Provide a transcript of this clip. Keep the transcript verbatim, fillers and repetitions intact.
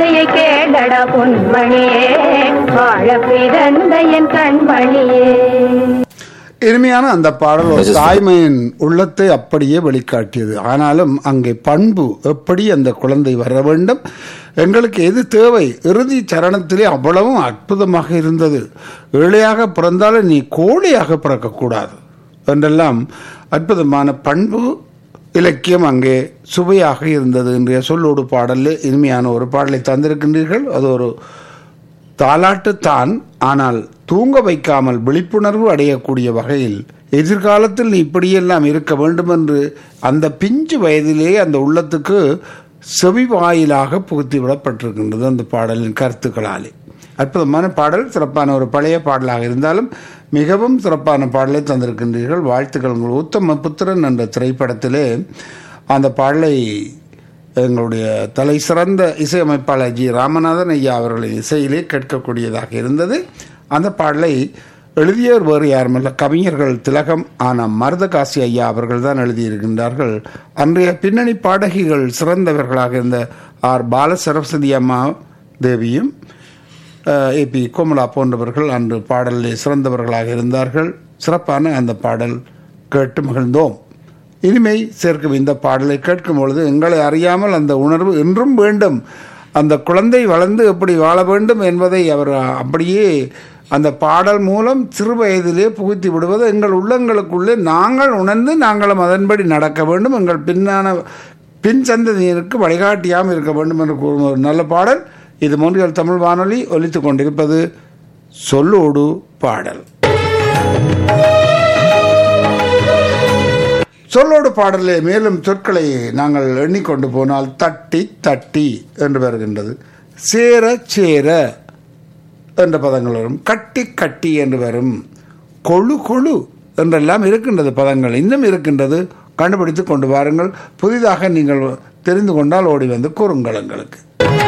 கதையை கேளடா பொன்மணியே, வாழ பிறந்த என் கண்மணியே. இனிமையான அந்த பாடல் ஒரு தாய்மையின் உள்ளத்தை அப்படியே வெளிக்காட்டியது. ஆனாலும் அங்கே பண்பு எப்படி அந்த குழந்தை வர வேண்டும், எங்களுக்கு எது தேவை, இறுதி சரணத்திலே அவ்வளவும் அற்புதமாக இருந்தது. ஏழையாக பிறந்தாலும் நீ கோழையாக பிறக்கக்கூடாது என்றெல்லாம் அற்புதமான பண்பு இலக்கியம் அங்கே சுவையாக இருந்தது. இன்றைய சொல்லோடு பாடலில் இனிமையான ஒரு பாடலை தந்திருக்கின்றீர்கள். அது ஒரு தாலாட்டு தான், ஆனால் தூங்க வைக்காமல் விழிப்புணர்வு அடையக்கூடிய வகையில் எதிர்காலத்தில் நீ இப்படியெல்லாம் இருக்க வேண்டும் என்று அந்த பிஞ்சு வயதிலேயே அந்த உள்ளத்துக்கு செவி வாயிலாக புகுத்திவிடப்பட்டிருக்கின்றது அந்த பாடலின் கருத்துக்களாலே. அற்புதமான பாடல், சிறப்பான ஒரு பழைய பாடலாக இருந்தாலும் மிகவும் சிறப்பான பாடலை தந்திருக்கின்றீர்கள். வாழ்த்துக்கள். உங்கள் உத்தம புத்திரன் என்ற திரைப்படத்திலே அந்த பாடலை எங்களுடைய தலை சிறந்த இசையமைப்பாளர் ஜி ராமநாதன் ஐயா அவர்களின் இசையிலே கேட்கக்கூடியதாக இருந்தது. அந்த பாடலை எழுதியவர் வேறு யாருமல்ல, கவிஞர்கள் திலகம் ஆன மருதகாசி ஐயா அவர்கள் தான் எழுதியிருக்கின்றார்கள். அன்றைய பின்னணி பாடகிகள் சிறந்தவர்களாக இருந்த ஆர் பால சரஸ்வதி அம்மா தேவியும் ஏ பி கோமலா போன்றவர்கள் அன்று பாடலில் சிறந்தவர்களாக இருந்தார்கள். சிறப்பான அந்த பாடல் கேட்டு மகிழ்ந்தோம். இனிமை சேர்க்கும் இந்த பாடலை கேட்கும் பொழுது எங்களை அறியாமல் அந்த உணர்வு என்றும் வேண்டும். அந்த குழந்தை வளர்ந்து எப்படி வாழ வேண்டும் என்பதை அவர் அப்படியே அந்த பாடல் மூலம் சிறு வயதிலே புகுத்தி விடுவது எங்கள் உள்ளங்களுக்குள்ளே நாங்கள் உணர்ந்து நாங்களும் அதன்படி நடக்க வேண்டும், எங்கள் பின்னான பின் சந்ததியினருக்கு வழிகாட்டியாமல் இருக்க வேண்டும் என்று கூறும் ஒரு நல்ல பாடல். இது மொழிகள் தமிழ் வானொலி ஒலித்துக் கொண்டிருப்பது சொல்லோடு பாடல். சொல்லோடு பாடலே மேலும் சொற்களை நாங்கள் எண்ணிக்கொண்டு போனால் தட்டி தட்டி என்று வருகின்றது, சேர சேர என்ற பதங்கள் வரும், கட்டி கட்டி என்று வரும், கொழு கொழு என்றெல்லாம் இருக்கின்றது பதங்கள், இன்னும் இருக்கின்றது. கண்டுபிடித்து கொண்டு வாருங்கள். புதிதாக நீங்கள் தெரிந்து கொண்டால் ஓடி வந்து கூறுங்கள் எங்களுக்கு.